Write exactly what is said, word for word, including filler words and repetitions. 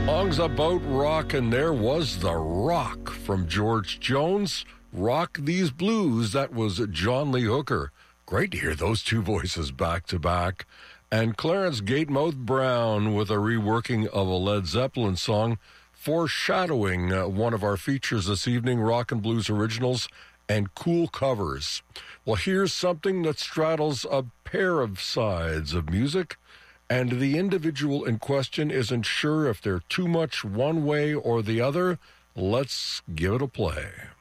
Songs about rock, and there was The Rock from George Jones. Rock These Blues, that was John Lee Hooker. Great to hear those two voices back to back. And Clarence Gatemouth Brown with a reworking of a Led Zeppelin song, foreshadowing uh, one of our features this evening, Rock and Blues Originals and Cool Covers. Well, here's something that straddles a pair of sides of music, and the individual in question isn't sure if they're too much one way or the other. Let's give it a play.